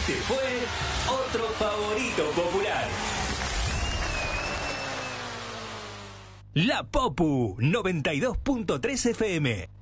Este fue otro favorito popular. La Popu 92.3 FM.